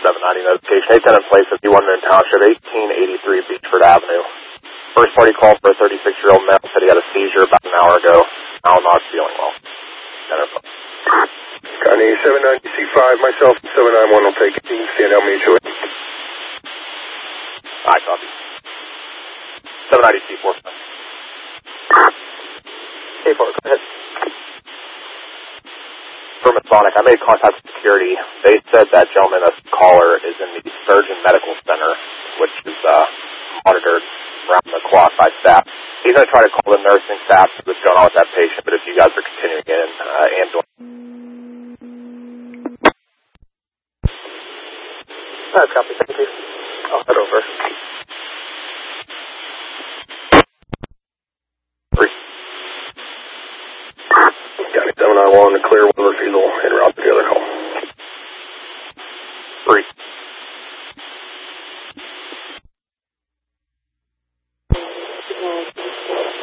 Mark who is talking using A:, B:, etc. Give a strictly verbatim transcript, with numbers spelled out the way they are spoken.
A: seven ninety notification. eight ten in place, fifty-one Moon Township, eighteen eighty-three Beechford Avenue. First party call for a thirty-six-year-old male said he had a seizure about an hour ago. Now not feeling well.
B: Connie, seven ninety C five, myself and seven nine one will take it. You can stand out mutually.
A: I copy. seven ninety C four.
C: C four, go ahead.
A: For Masonic, I made contact with security. They said that gentleman, that's the caller, is in the Surgeon Medical Center, which is uh, monitored around the clock by staff. He's going to try to call the nursing staff to see what's going on with that patient, but if you guys are continuing in, uh, ambulance.
C: Uh, copy, thank you. I'll head over.
A: Three.
B: County seven nine one to clear one refusal and route to the other call.
A: Three.